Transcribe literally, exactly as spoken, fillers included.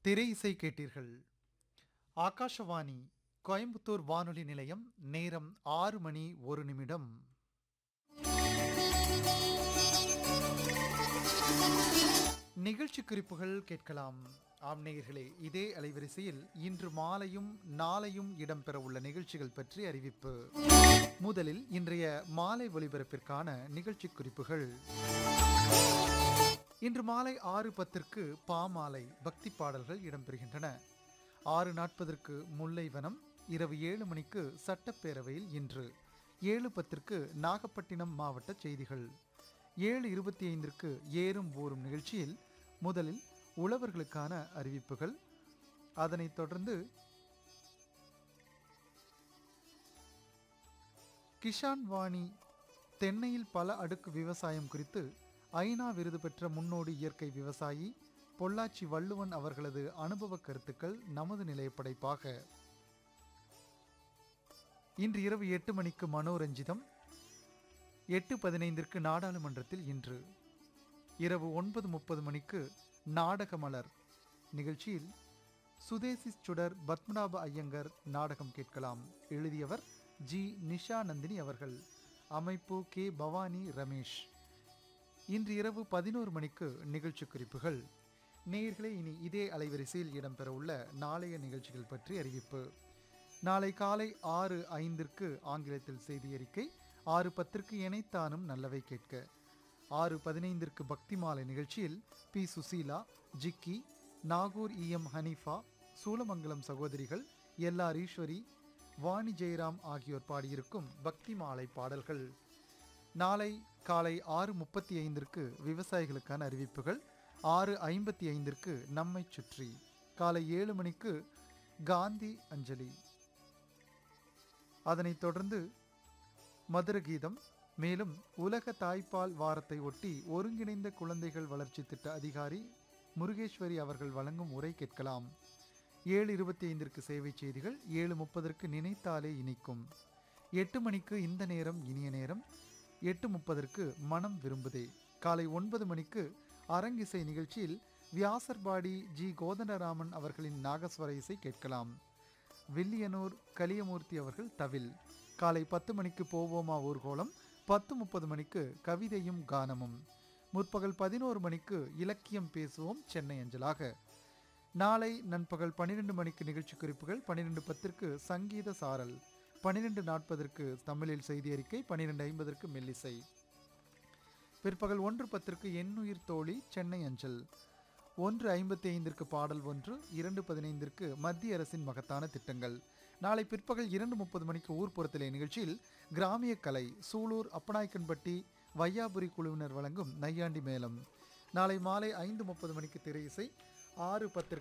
திரை இசை கேட்டீர்கள். ஆகாஷவாணி கோயம்புத்தூர் வானொலி நிலையம். நேரம் ஆறு மணி ஒரு நிமிடம். நிகழ்ச்சி குறிப்புகள் கேட்கலாம். ஆம் நேயர்களே, இதே அலைவரிசையில் இன்று மாலையும் நாளையும் இடம்பெறவுள்ள நிகழ்ச்சிகள் பற்றி அறிவிப்பு. முதலில் இன்றைய மாலை ஒலிபரப்பிற்கான நிகழ்ச்சி குறிப்புகள். இன்று மாலை ஆறு பத்திற்கு பாமாலை பக்தி பாடல்கள் இடம்பெறுகின்றன. ஆறு நாற்பதற்கு முல்லைவனம். இரவு ஏழு மணிக்கு சட்டப்பேரவையில் இன்று. ஏழு பத்திற்கு நாகப்பட்டினம் மாவட்ட செய்திகள். ஏழு இருபத்தி ஐந்திற்கு ஏறும் ஊறும் நிகழ்ச்சியில் முதலில் உழவர்களுக்கான அறிவிப்புகள். அதனைத் தொடர்ந்து கிஷான் வாணி தென்னையில் பல அடுக்கு விவசாயம் குறித்து ஐநா விருது பெற்ற முன்னோடி இயற்கை விவசாயி பொள்ளாச்சி வள்ளுவன் அவர்களது அனுபவ கருத்துக்கள் நமது நிலைய படைப்பாக. இன்று இரவு எட்டு மணிக்கு மனோரஞ்சிதம். எட்டு பதினைந்திற்கு நாடாளுமன்றத்தில் இன்று. இரவு ஒன்பது முப்பது மணிக்கு நாடகமலர் நிகழ்ச்சியில் சுதேசி சுடர் பத்மநாப ஐயங்கர் நாடகம் கேட்கலாம். எழுதியவர் ஜி நிஷா நந்தினி அவர்கள். அமைப்பு கே பவானி ரமேஷ். இன்று இரவு பதினோரு மணிக்கு நிகழ்ச்சி குறிப்புகள். நேயர்களே, இனி இதே அலைவரிசையில் இடம்பெறவுள்ள நாளைய நிகழ்ச்சிகள் பற்றி அறிவிப்பு. நாளை காலை ஆறு ஐந்திற்கு ஆங்கிலத்தில் செய்தி அறிக்கை. ஆறு பத்திற்கு இணைத்தானும் நல்லவை கேட்க. ஆறு பதினைந்திற்கு பக்தி மாலை நிகழ்ச்சியில் B Susheela, Jikki, Nagore E M Hanifa, Soolamangalam சகோதரிகள், எல் ஆர் ஈஸ்வரி, வாணி ஜெயராம் ஆகியோர் பாடியிருக்கும் பக்தி மாலை பாடல்கள். நாளை காலை ஆறு முப்பத்தி ஐந்திற்கு விவசாயிகளுக்கான அறிவிப்புகள். ஆறு ஐம்பத்தி ஐந்திற்கு நம்மை சுற்றி. காலை ஏழு மணிக்கு காந்தி அஞ்சலி. அதனைத் தொடர்ந்து மதுரகீதம். மேலும் உலக தாய்ப்பால் வாரத்தை ஒட்டி ஒருங்கிணைந்த குழந்தைகள் வளர்ச்சி திட்ட அதிகாரி முருகேஸ்வரி அவர்கள் வழங்கும் உரை கேட்கலாம். ஏழு இருபத்தி ஐந்திற்கு சேவை செய்திகள். ஏழு முப்பதற்கு நினைத்தாலே இனிக்கும். எட்டு மணிக்கு இந்த நேரம் இனிய நேரம். எட்டு முப்பதற்கு மனம் விரும்புதே. காலை ஒன்பது மணிக்கு அரங்கிசை நிகழ்ச்சியில் வியாசர்பாடி ஜி கோதண்டராமன் அவர்களின் நாகஸ்வர இசை கேட்கலாம். வில்லியனூர் கலியமூர்த்தி அவர்கள் தவில். காலை பத்து மணிக்கு போவோமா ஊர்கோலம். பத்து முப்பது மணிக்கு கவிதையும் கானமும். முற்பகல் பதினோரு மணிக்கு இலக்கியம் பேசுவோம் சென்னை அஞ்சலாக. நாளை நண்பகல் பன்னிரெண்டு மணிக்கு நிகழ்ச்சி குறிப்புகள். பன்னிரெண்டு பத்திற்கு சங்கீத சாரல். பன்னிரெண்டு நாற்பதற்கு தமிழில் செய்தி அறிக்கை. பன்னிரெண்டு ஐம்பதற்கு மெல்லிசை. பிற்பகல் ஒன்று பத்திற்கு எண்ணுயிர் தோழி சென்னை அஞ்சல். ஒன்று ஐம்பத்தி ஐந்திற்கு பாடல் ஒன்று. இரண்டு பதினைந்திற்கு மத்திய அரசின் மகத்தான திட்டங்கள். நாளை பிற்பகல் இரண்டு முப்பது மணிக்கு ஊர்ப்புறத்திலே நிகழ்ச்சியில் கிராமிய கலை சூலூர் அப்பநாயக்கன்பட்டி வையாபுரி குழுவினர் வழங்கும் நையாண்டி மேளம். நாளை மாலை ஐந்து முப்பது மணிக்கு திரை இசை. ஆறு பத்திற்கு